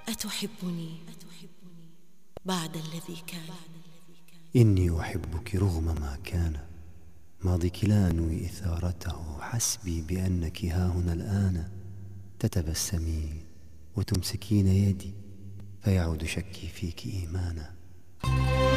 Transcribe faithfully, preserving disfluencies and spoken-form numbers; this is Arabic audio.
أتحبني بعد الذي كان؟ إني أحبك رغم ما كان، ماضيك لا أنوي إثارته، حسبي بأنك هاهنا الآن تتبسمين وتمسكين يدي، فيعود شكي فيك إيمانا.